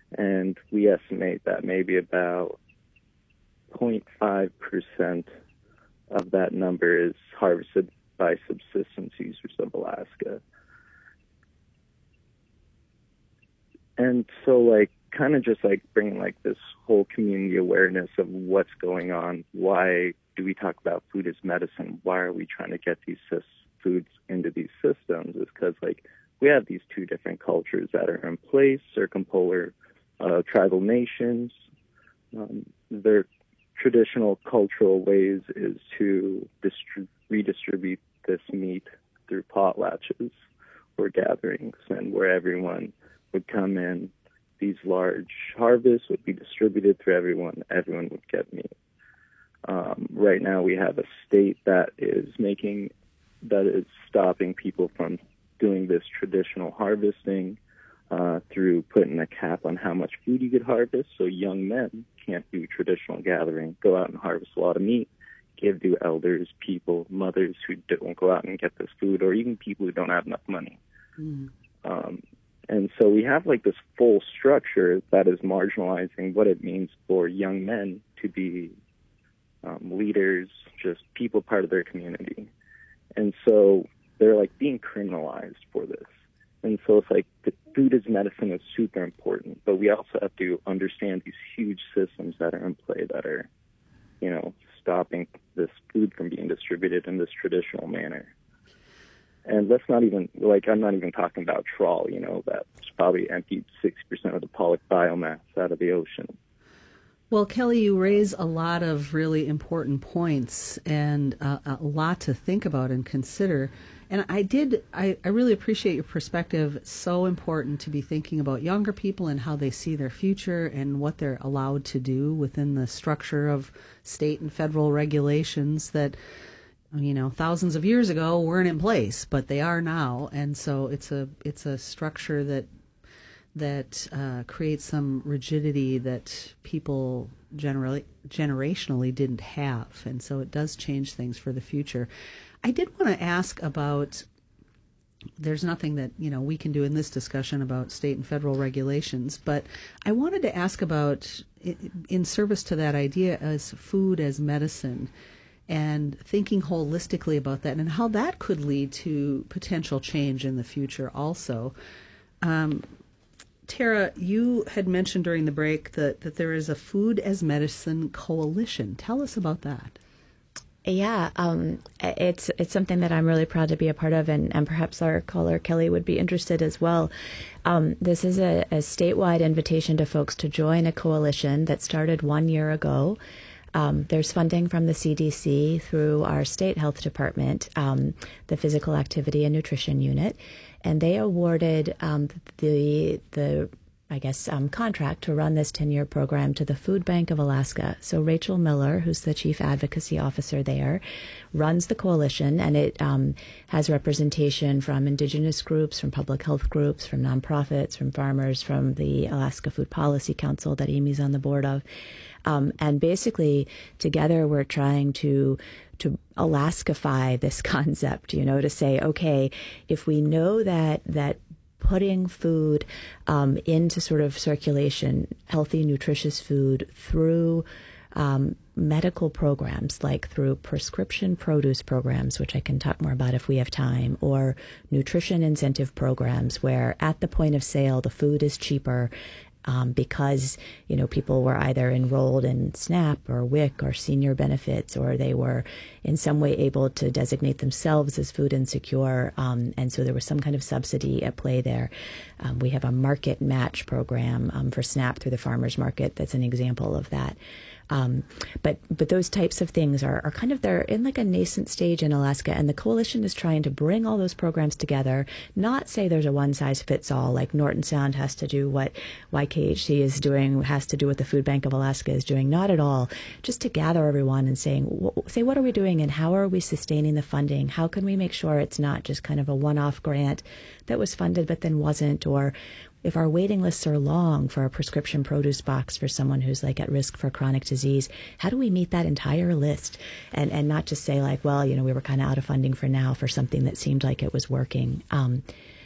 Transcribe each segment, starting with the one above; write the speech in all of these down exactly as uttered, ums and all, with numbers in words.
And we estimate that maybe about zero point five percent of that number is harvested by subsistence users of Alaska. And so, like, kind of just, like, bringing, like, this whole community awareness of what's going on. Why do we talk about food as medicine? Why are we trying to get these foods into these systems? Is because, like, we have these two different cultures that are in place, circumpolar uh, tribal nations. Um, their traditional cultural ways is to distri- redistribute this meat through potlatches or gatherings, and where everyone would come in, these large harvests would be distributed through everyone, everyone would get meat. Um, right now we have a state that is making, that is stopping people from doing this traditional harvesting uh, through putting a cap on how much food you could harvest, so young men can't do traditional gathering, go out and harvest a lot of meat, give to elders, people, mothers who don't go out and get this food, or even people who don't have enough money. Mm. Um, and so we have like this full structure that is marginalizing what it means for young men to be um, leaders, just people part of their community. And so they're like being criminalized for this. And so it's like the food as medicine is super important, but we also have to understand these huge systems that are in play that are, you know, stopping this food from being distributed in this traditional manner. And let's not even, like, I'm not even talking about trawl, you know, that's probably emptied sixty percent of the pollock biomass out of the ocean. Well, Kelly, you raise a lot of really important points and uh, a lot to think about and consider. And I did, I, I really appreciate your perspective. It's so important to be thinking about younger people and how they see their future and what they're allowed to do within the structure of state and federal regulations that, you know, thousands of years ago weren't in place, but they are now. And so it's a it's a structure that that uh, creates some rigidity that people generally generationally didn't have. And so it does change things for the future. I did want to ask about, there's nothing that, you know, we can do in this discussion about state and federal regulations, but I wanted to ask about, in service to that idea, as food as medicine, and thinking holistically about that and how that could lead to potential change in the future also. Um, Tara, you had mentioned during the break that, that there is a Food as Medicine Coalition. Tell us about that. Yeah, um, it's it's something that I'm really proud to be a part of, and, and perhaps our caller, Kelly, would be interested as well. Um, this is a, a statewide invitation to folks to join a coalition that started one year ago. Um, there's funding from the C D C through our state health department, um, the Physical Activity and Nutrition Unit, and they awarded um, the the I guess um, contract to run this ten-year program to the Food Bank of Alaska. So Rachel Miller, who's the chief advocacy officer there, runs the coalition, and it um, has representation from indigenous groups, from public health groups, from nonprofits, from farmers, from the Alaska Food Policy Council that Amy's on the board of. Um, and basically, together, we're trying to to Alaskify this concept, you know, to say, okay, if we know that that putting food um, into sort of circulation, healthy, nutritious food through um, medical programs, like through prescription produce programs, which I can talk more about if we have time, or nutrition incentive programs where at the point of sale, the food is cheaper Um, because, you know, people were either enrolled in SNAP or W I C or senior benefits, or they were in some way able to designate themselves as food insecure. Um, and so there was some kind of subsidy at play there. Um, we have a market match program um, for SNAP through the farmers market. That's an example of that. Um, but but those types of things are, are kind of, they're in like a nascent stage in Alaska, and the coalition is trying to bring all those programs together, not say there's a one-size-fits-all, like Norton Sound has to do what Y K H C is doing, has to do what the Food Bank of Alaska is doing, not at all. Just to gather everyone and saying, say, what are we doing and how are we sustaining the funding? How can we make sure it's not just kind of a one-off grant that was funded but then wasn't, or if our waiting lists are long for a prescription produce box for someone who's like at risk for chronic disease, how do we meet that entire list and, and not just say like, well, you know, we were kind of out of funding for now for something that seemed like it was working. Um,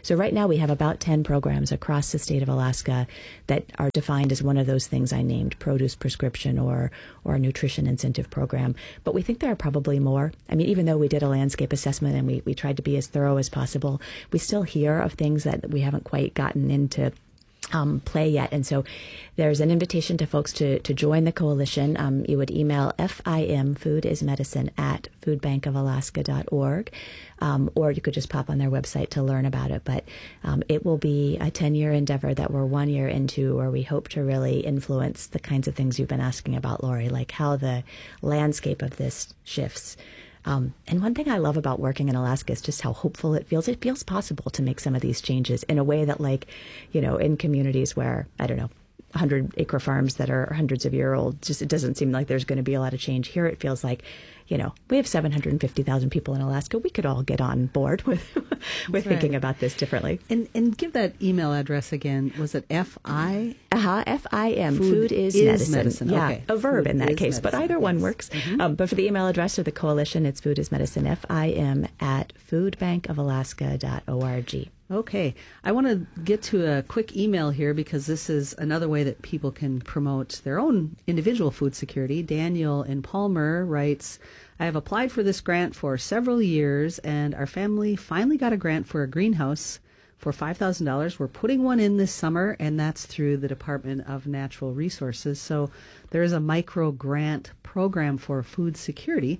So right now we have about ten programs across the state of Alaska that are defined as one of those things I named, produce prescription or or a nutrition incentive program. But we think there are probably more. I mean, even though we did a landscape assessment and we, we tried to be as thorough as possible, we still hear of things that we haven't quite gotten into Um, play yet. And so there's an invitation to folks to, to join the coalition. Um, you would email F I M, food is medicine, at food bank of alaska dot org. Um, or you could just pop on their website to learn about it. But um, it will be a ten-year endeavor that we're one year into, where we hope to really influence the kinds of things you've been asking about, Lori, like how the landscape of this shifts. Um, and one thing I love about working in Alaska is just how hopeful it feels. It feels possible to make some of these changes in a way that, like, you know, in communities where, I don't know, one hundred acre farms that are hundreds of year old, just it doesn't seem like there's going to be a lot of change. Here it feels like, you know, we have seven hundred fifty thousand people in Alaska. We could all get on board with with right. thinking about this differently. And and give that email address again. Was it F I? Uh-huh, F I M. Food, Food is, is medicine. medicine. Yeah, Okay. a verb Food in that is case, but medicine. either one Yes. works. Mm-hmm. Um, but for the email address of the coalition, it's food is medicine, F I M, at food bank of alaska dot org. Okay. I want to get to a quick email here because this is another way that people can promote their own individual food security. Daniel in Palmer writes, I have applied for this grant for several years, and our family finally got a grant for a greenhouse for five thousand dollars. We're putting one in this summer, and that's through the Department of Natural Resources. So there is a micro grant program for food security.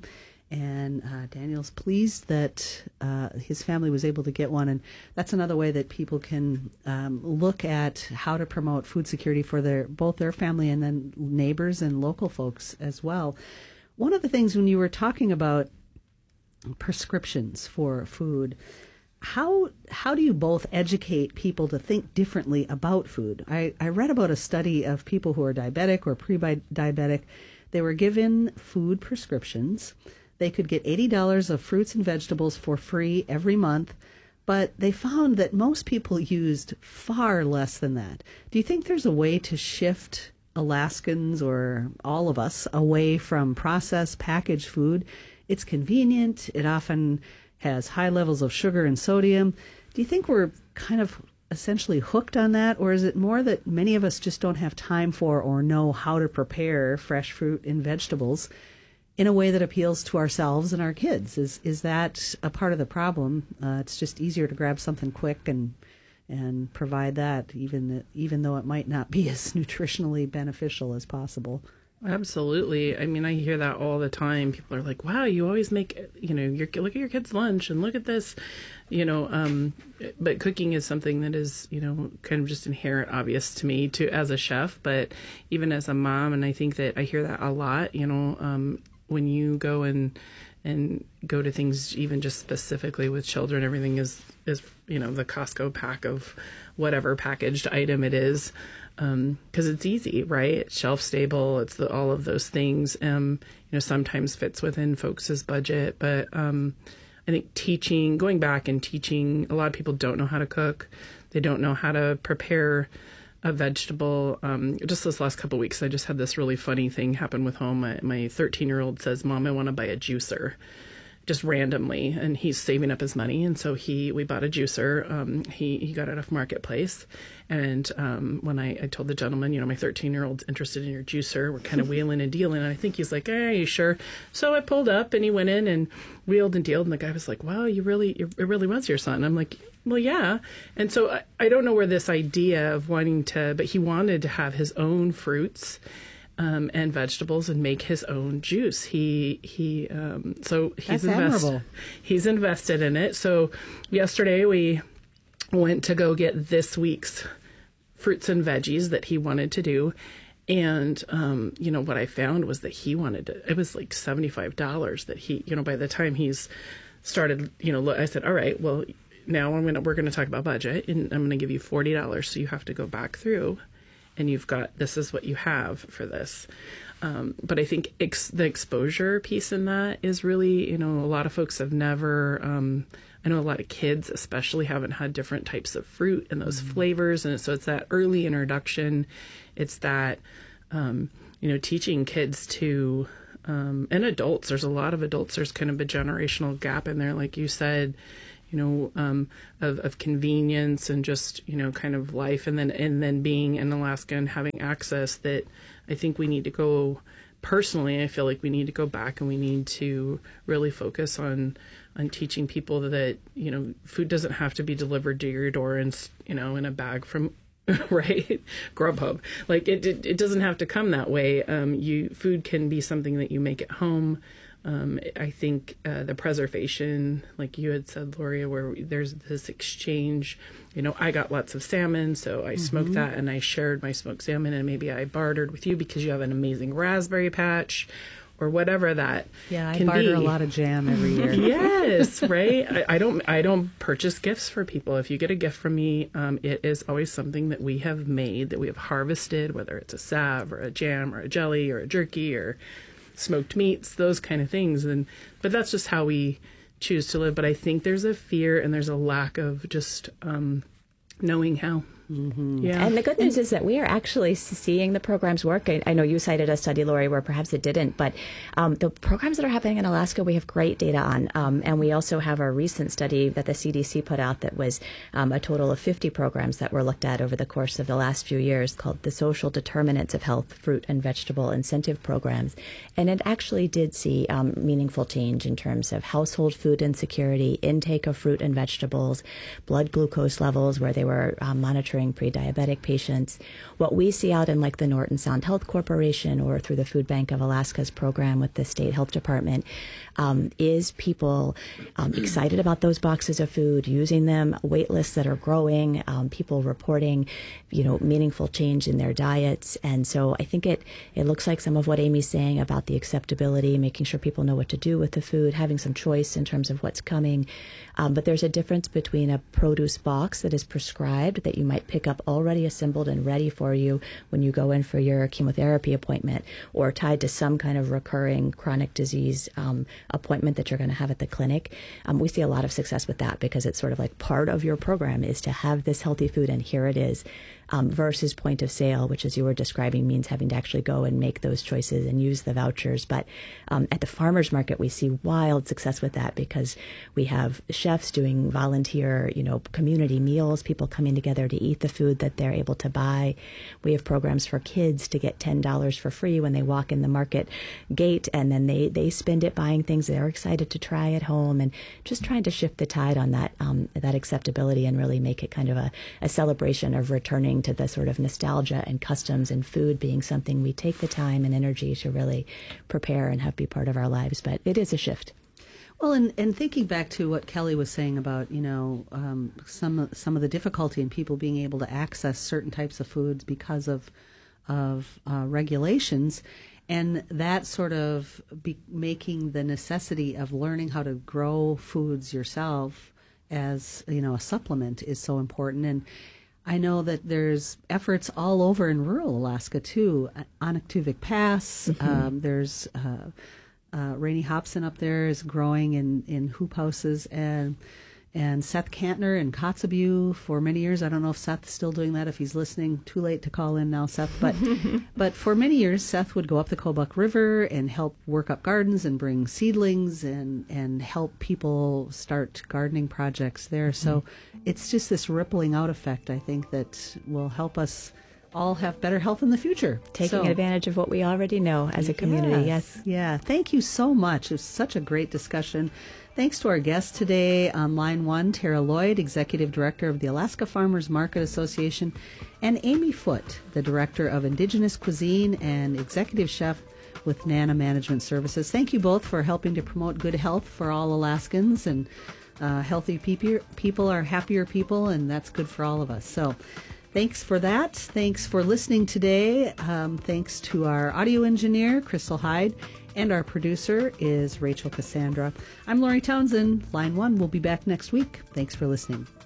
And uh, Daniel's pleased that uh, his family was able to get one. And that's another way that people can um, look at how to promote food security for their both their family and then neighbors and local folks as well. One of the things when you were talking about prescriptions for food, how how do you both educate people to think differently about food? I, I read about a study of people who are diabetic or pre-diabetic. They were given food prescriptions. They could get eighty dollars of fruits and vegetables for free every month, but they found that most people used far less than that. Do you think there's a way to shift Alaskans or all of us away from processed packaged food? It's convenient. It often has high levels of sugar and sodium. Do you think we're kind of essentially hooked on that, or is it more that many of us just don't have time for or know how to prepare fresh fruit and vegetables in a way that appeals to ourselves and our kids? Is is that a part of the problem? Uh, it's just easier to grab something quick and and provide that, even even though it might not be as nutritionally beneficial as possible. Absolutely. I mean, I hear that all the time. People are like, wow, you always make, you know, your, look at your kid's lunch and look at this, you know, um, but cooking is something that is, you know, kind of just inherent, obvious to me too, as a chef, but even as a mom. And I think that I hear that a lot, you know, um, when you go and, and go to things, even just specifically with children, everything is, is, you know, the Costco pack of whatever packaged item it is. Um, 'cause it's easy, right? It's shelf stable. It's the, all of those things, um, you know, sometimes fits within folks' budget. But, um, I think teaching, going back and teaching, a lot of people don't know how to cook. They don't know how to prepare a vegetable. Um, just this last couple of weeks, I just had this really funny thing happen with home. My, my thirteen year old says, Mom, I want to buy a juicer. Just randomly, and he's saving up his money, and so he we bought a juicer. Um, he he got it off Marketplace, and um, when I, I told the gentleman, you know, my thirteen year old's interested in your juicer, we're kind of wheeling and dealing, and I think he's like, hey, are you sure? So I pulled up, and he went in and wheeled and dealed, and the guy was like, wow, you really it really was your son. I'm like, well, yeah. And so I, I don't know where this idea of wanting to, but he wanted to have his own fruits Um, and vegetables and make his own juice. He he um, so he's invested. He's invested in it. So yesterday we went to go get this week's fruits and veggies that he wanted to do, and um, you know what I found was that he wanted to. It was like seventy-five dollars that he. You know, by the time he's started, you know, I said, all right, well, now I'm gonna we're gonna talk about budget, and I'm gonna give you forty dollars. So you have to go back through. And you've got, this is what you have for this. Um, but I think ex- the exposure piece in that is really, you know, a lot of folks have never, um, I know a lot of kids especially haven't had different types of fruit and those mm-hmm. flavors. And so it's that early introduction. It's that, um, you know, teaching kids to, um, and adults, there's a lot of adults, there's kind of a generational gap in there. Like you said, you know, um, of, of convenience and just, you know, kind of life. And then, and then being in Alaska and having access, that I think we need to go, personally, I feel like we need to go back and we need to really focus on, on teaching people that, you know, food doesn't have to be delivered to your door and, you know, in a bag from, right, Grubhub. Like it, it, it doesn't have to come that way. Um, you, food can be something that you make at home. Um, I think uh, the preservation, like you had said, Gloria, where there's this exchange, you know, I got lots of salmon, so I mm-hmm. smoked that and I shared my smoked salmon, and maybe I bartered with you because you have an amazing raspberry patch or whatever that yeah, I can barter be. a lot of jam every year. Yes, right. I, I don't I don't purchase gifts for people. If you get a gift from me, um, it is always something that we have made, that we have harvested, whether it's a salve or a jam or a jelly or a jerky or smoked meats, those kind of things. And but that's just how we choose to live. But I think there's a fear and there's a lack of just um, knowing how. Mm-hmm. Yeah. And the good news is that we are actually seeing the programs work. I, I know you cited a study, Lori, where perhaps it didn't, but um, the programs that are happening in Alaska, we have great data on. Um, and we also have a recent study that the C D C put out that was um, a total of fifty programs that were looked at over the course of the last few years, called the Social Determinants of Health, Fruit and Vegetable Incentive Programs. And it actually did see um, meaningful change in terms of household food insecurity, intake of fruit and vegetables, blood glucose levels, where they were um, monitoring pre-diabetic patients. What we see out in like the Norton Sound Health Corporation or through the Food Bank of Alaska's program with the state health department um, is people um, excited about those boxes of food, using them, wait lists that are growing, um, people reporting, you know, meaningful change in their diets. And so I think it, it looks like some of what Amy's saying about the acceptability, making sure people know what to do with the food, having some choice in terms of what's coming. Um, but there's a difference between a produce box that is prescribed, that you might pick up already assembled and ready for you when you go in for your chemotherapy appointment, or tied to some kind of recurring chronic disease um, appointment that you're going to have at the clinic. Um, we see a lot of success with that because it's sort of like part of your program is to have this healthy food, and here it is. Um, versus point of sale, which, as you were describing, means having to actually go and make those choices and use the vouchers. But um, at the farmers market, we see wild success with that because we have chefs doing volunteer, you know, community meals, people coming together to eat the food that they're able to buy. We have programs for kids to get ten dollars for free when they walk in the market gate, and then they, they spend it buying things they're excited to try at home, and just trying to shift the tide on that um, that acceptability and really make it kind of a, a celebration of returning to the sort of nostalgia and customs and food being something we take the time and energy to really prepare and have be part of our lives. But it is a shift. Well, and, and thinking back to what Kelly was saying about, you know, um, some, some of the difficulty in people being able to access certain types of foods because of, of uh, regulations, and that sort of be making the necessity of learning how to grow foods yourself as, you know, a supplement is so important. And I know that there's efforts all over in rural Alaska, too. Onoktuvik Pass, mm-hmm. um, there's uh, uh, Rainey Hobson up there is growing in, in hoop houses, and and Seth Kantner in Kotzebue for many years. I don't know if Seth's still doing that, if he's listening. Too late to call in now, Seth. But but for many years, Seth would go up the Kobuk River and help work up gardens and bring seedlings and, and help people start gardening projects there. Mm-hmm. So it's just this rippling out effect, I think, that will help us all have better health in the future. Taking so, advantage of what we already know as a community, yes. yes. Yeah, thank you so much. It was such a great discussion. Thanks to our guest today on line one, Tara Lloyd, Executive Director of the Alaska Farmers Market Association, and Amy Foote, the Director of Indigenous Cuisine and Executive Chef with Nana Management Services. Thank you both for helping to promote good health for all Alaskans, and uh, healthy people, people are happier people, and that's good for all of us. So thanks for that. Thanks for listening today. Um, thanks to our audio engineer, Crystal Hyde, and our producer is Rachel Cassandra. I'm Lori Townsend. Line one will be back next week. Thanks for listening.